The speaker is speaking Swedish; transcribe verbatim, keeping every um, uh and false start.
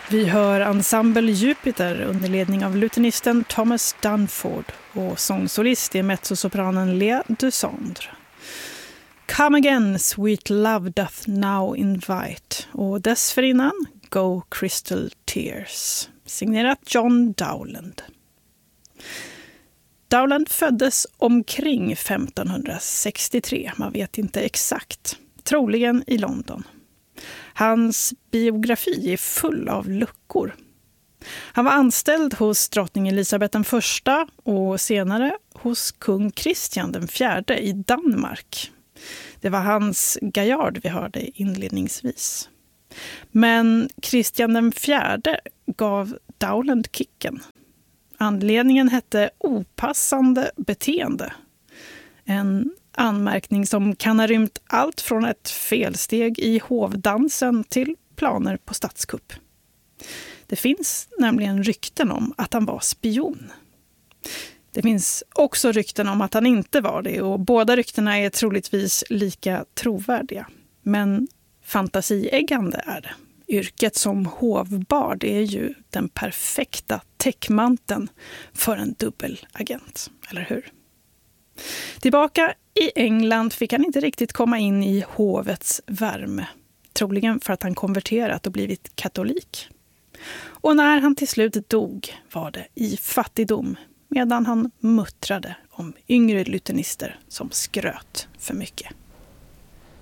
Vi hör Ensemble Jupiter under ledning av lutenisten Thomas Dunford och sångsolist är mezzosopranen Lea Dusandre. Come Again, Sweet Love Doth Now Invite och dessförinnan Go Crystal Tears, signerat John Dowland. Dowland föddes omkring femtonhundrasextiotre, man vet inte exakt, troligen i London. Hans biografi är full av luckor. Han var anställd hos drottning Elisabeth den första och senare hos kung Kristian den fjärde i Danmark. Det var hans gajard vi hörde inledningsvis. Men Kristian den fjärde gav Dowland kicken. Anledningen hette opassande beteende. En anmärkning som kan ha rymt allt från ett felsteg i hovdansen till planer på statskupp. Det finns nämligen rykten om att han var spion. Det finns också rykten om att han inte var det och båda ryktena är troligtvis lika trovärdiga. Men fantasieggande är det. Yrket som hovbard är ju den perfekta täckmanteln för en dubbelagent, eller hur? Tillbaka i England fick han inte riktigt komma in i hovets värme. Troligen för att han konverterat och blivit katolik. Och när han till slut dog var det i fattigdom medan han muttrade om yngre lutenister som skröt för mycket.